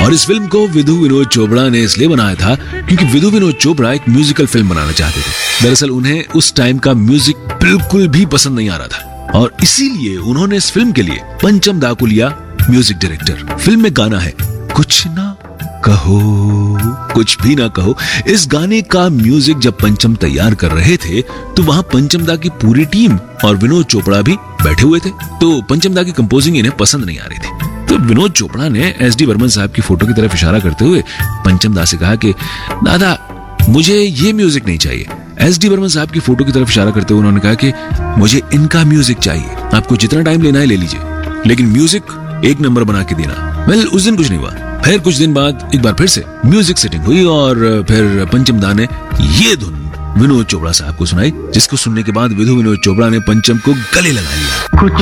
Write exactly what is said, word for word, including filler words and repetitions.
और इस फिल्म को विधु विनोद चोपड़ा ने इसलिए बनाया था क्योंकि विधु विनोद चोपड़ा एक म्यूजिकल फिल्म बनाना चाहते थे। दरअसल उन्हें उस टाइम का म्यूजिक बिल्कुल भी पसंद नहीं आ रहा था और इसीलिए उन्होंने इस फिल्म के लिए पंचम दा को लिया म्यूजिक डायरेक्टर। फिल्म में गाना है कुछ ना कहो, कुछ भी ना कहो। इस गाने का म्यूजिक जब पंचम तैयार कर रहे थे तो वहां पंचम दा की पूरी टीम और विनोद चोपड़ा भी बैठे हुए थे। तो पंचम दा की कंपोजिंग इन्हें पसंद नहीं आ रही थी। तो विनोद चोपड़ा ने एस डी बर्मन साहब की फोटो की तरफ इशारा करते हुए पंचम दा से कहा कि दादा मुझे ये म्यूजिक नहीं चाहिए। एस डी बर्मन साहब की फोटो की तरफ इशारा करते हुए उन्होंने कहा कि मुझे इनका म्यूजिक चाहिए, आपको जितना टाइम लेना है ले लीजिए, लेकिन म्यूजिक एक नंबर बना के देना। वेल उस दिन कुछ नहीं हुआ। फिर कुछ दिन बाद एक बार फिर से म्यूजिक सेटिंग हुई और फिर पंचम दा ने ये धुन विनोद चोपड़ा साहब को सुनाई, जिसको सुनने के बाद विधु विनोद चोपड़ा ने पंचम को गले लगा लिया।